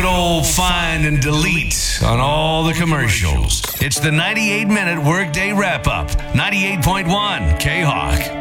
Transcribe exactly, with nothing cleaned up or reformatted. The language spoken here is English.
old find and delete on all the commercials. It's the ninety-eight minute Workday Wrap-Up. ninety-eight point one K-Hawk.